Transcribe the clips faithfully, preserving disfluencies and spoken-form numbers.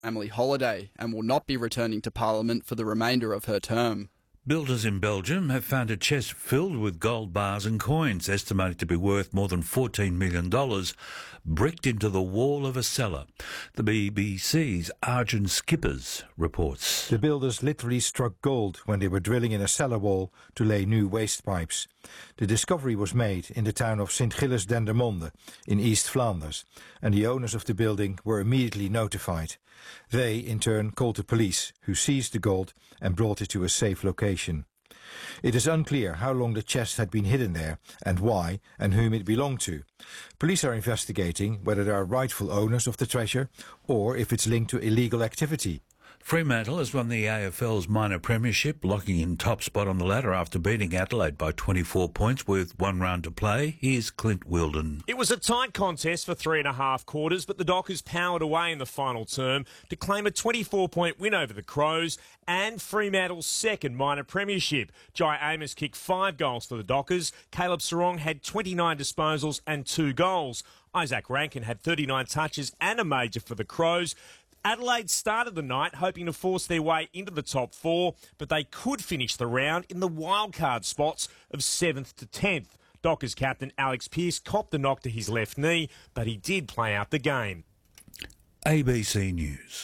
Emily Holiday, and will not be returning to Parliament for the remainder of her term. Builders in Belgium have found a chest filled with gold bars and coins, estimated to be worth more than fourteen million dollars, bricked into the wall of a cellar. The B B C's Arjun Skippers reports. The builders literally struck gold when they were drilling in a cellar wall to lay new waste pipes. The discovery was made in the town of Sint Gilles Dendermonde in East Flanders, and the owners of the building were immediately notified. They, in turn, called the police, who seized the gold and brought it to a safe location. It is unclear how long the chest had been hidden there and why and whom it belonged to. Police are investigating whether there are rightful owners of the treasure or if it's linked to illegal activity. Fremantle has won the A F L's minor premiership, locking in top spot on the ladder after beating Adelaide by twenty-four points with one round to play. Here's Clint Wilden. It was a tight contest for three and a half quarters, but the Dockers powered away in the final term to claim a twenty-four point win over the Crows and Fremantle's second minor premiership. Jai Amos kicked five goals for the Dockers. Caleb Sarong had twenty-nine disposals and two goals. Isaac Rankin had thirty-nine touches and a major for the Crows. Adelaide started the night hoping to force their way into the top four, but they could finish the round in the wildcard spots of seventh to tenth. Dockers captain Alex Pearce copped the knock to his left knee, but he did play out the game. A B C News.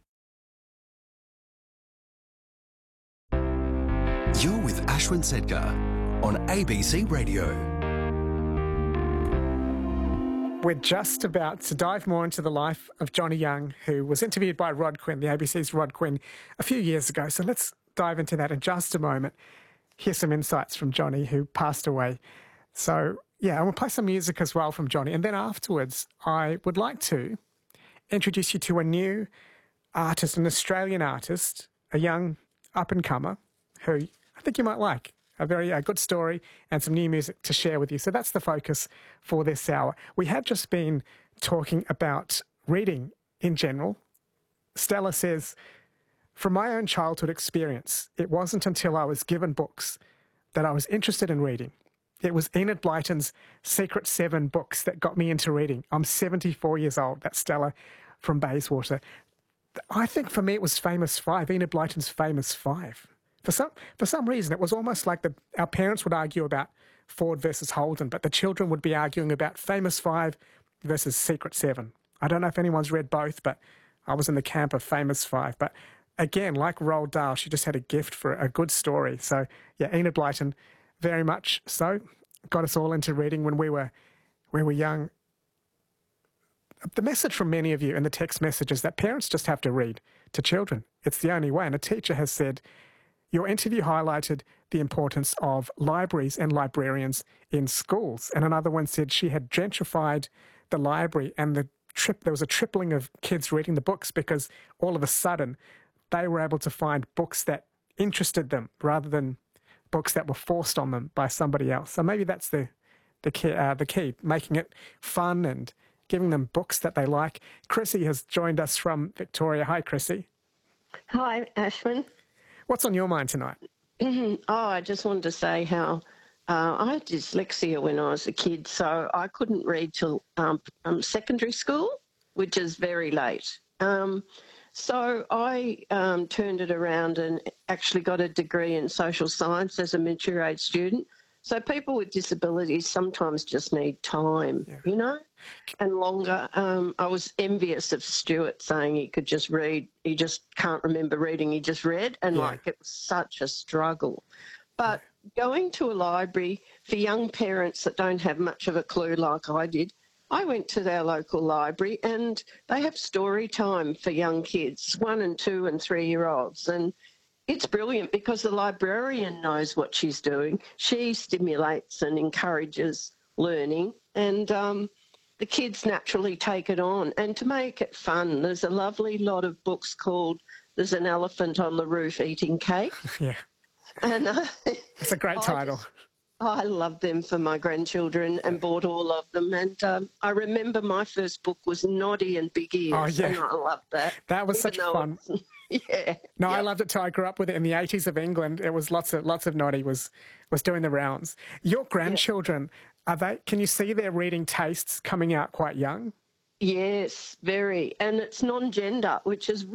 You're with Ashwin Sedgar on A B C Radio. We're just about to dive more into the life of Johnny Young, who was interviewed by Rod Quinn, the A B C's Rod Quinn, a few years ago. So let's dive into that in just a moment. Here's some insights from Johnny, who passed away. So, yeah, and we'll play some music as well from Johnny. And then afterwards, I would like to introduce you to a new artist, an Australian artist, a young up-and-comer, who I think you might like. A very uh, good story and some new music to share with you. So that's the focus for this hour. We have just been talking about reading in general. Stella says, from my own childhood experience, it wasn't until I was given books that I was interested in reading. It was Enid Blyton's Secret Seven books that got me into reading. I'm seventy-four years old. That's Stella from Bayswater. I think for me it was Famous Five, Enid Blyton's Famous Five. For some for some reason, it was almost like the, our parents would argue about Ford versus Holden, but the children would be arguing about Famous Five versus Secret Seven. I don't know if anyone's read both, but I was in the camp of Famous Five. But again, like Roald Dahl, she just had a gift for a good story. So, yeah, Enid Blyton, very much so, got us all into reading when we were, we were young. The message from many of you in the text message is that parents just have to read to children. It's the only way. And a teacher has said, your interview highlighted the importance of libraries and librarians in schools. And another one said she had gentrified the library and the trip, there was a tripling of kids reading the books because all of a sudden they were able to find books that interested them rather than books that were forced on them by somebody else. So maybe that's the, the, key, uh, the key, making it fun and giving them books that they like. Chrissy has joined us from Victoria. Hi, Chrissy. Hi, Ashwin. What's on your mind tonight? Mm-hmm. Oh, I just wanted to say how uh, I had dyslexia when I was a kid, so I couldn't read till um, um, secondary school, which is very late. Um, so I um, turned it around and actually got a degree in social science as a mature age student. So people with disabilities sometimes just need time, yeah. you know, and longer. Um, I was envious of Stuart saying he could just read. He just can't remember reading. He just read, and yeah. like it was such a struggle. But yeah. going to a library for young parents that don't have much of a clue like I did, I went to their local library and they have story time for young kids, one and two and three-year-olds, and it's brilliant because the librarian knows what she's doing. She stimulates and encourages learning, and um, the kids naturally take it on. And to make it fun, there's a lovely lot of books called There's an Elephant on the Roof Eating Cake. yeah. And uh, it's a great title. I, I love them for my grandchildren and bought all of them. And um, I remember my first book was Noddy and Big Ears, oh, yeah. and I loved that. That was such fun. Yeah. No, yeah. I loved it too. I grew up with it in the eighties of England. It was lots of lots of Noddy was was doing the rounds. Your grandchildren, yeah. are they? Can you see their reading tastes coming out quite young? Yes, very. And it's non-gender, which is